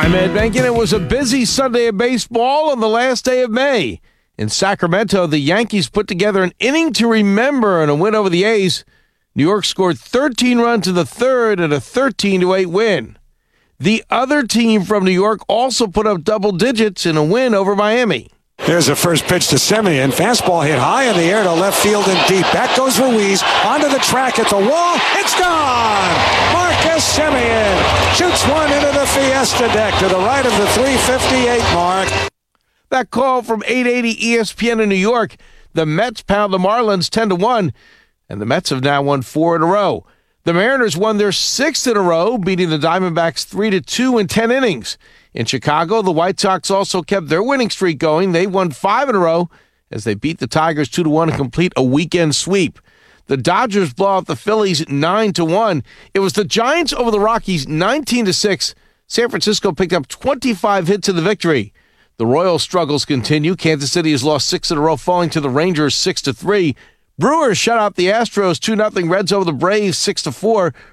I'm Ed Benkin. It was a busy Sunday of baseball on the last day of May. In Sacramento, the Yankees put together an inning to remember in a win over the A's. New York scored 13 runs in the third and a 13-8 win. The other team from New York also put up double digits in a win over Miami. There's the first pitch to Semien. Fastball hit high in the air to left field and deep. Back goes Ruiz. Onto the track at the wall. It's gone! Marcus Semien shoots one into the Fiesta deck to the right of the 358 mark. That call from 880 ESPN in New York. The Mets pound the Marlins 10-1, and the Mets have now won 4 in a row. The Mariners won their 6th in a row, beating the Diamondbacks 3-2 in 10 innings. In Chicago, the White Sox also kept their winning streak going. They won 5 in a row as they beat the Tigers 2-1 and complete a weekend sweep. The Dodgers blow out the Phillies 9-1. It was the Giants over the Rockies 19-6. San Francisco picked up 25 hits in the victory. The Royals' struggles continue. Kansas City has lost 6 in a row, falling to the Rangers 6-3. Brewers shut out the Astros 2-0. Reds over the Braves 6-4.